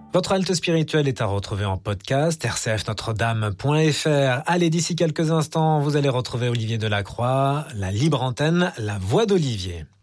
Votre halte spirituelle est à retrouver en podcast, rcfnotredame.fr. Allez, d'ici quelques instants, vous allez retrouver Olivier Delacroix, la libre antenne, la voix d'Olivier.